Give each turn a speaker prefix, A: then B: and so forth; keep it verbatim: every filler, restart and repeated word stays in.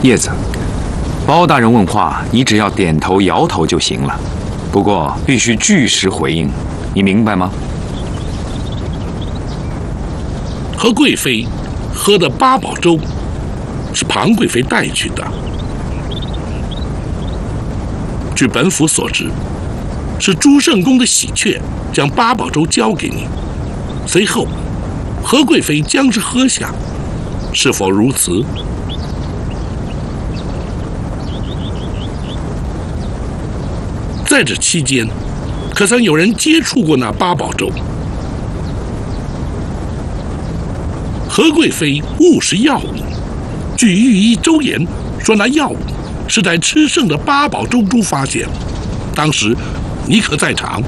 A: 叶子，包大人问话，你只要点头摇头就行了，不过必须据实回应，你明白吗？
B: 何贵妃喝的八宝粥是庞贵妃带去的。据本府所知，是朱圣公的喜鹊将八宝粥交给你，随后何贵妃将之喝下，是否如此？在这期间，可曾有人接触过那八宝粥？何贵妃误食药物，据御医周言说，那药物是在吃剩的八宝粥中发现，当时你可在场？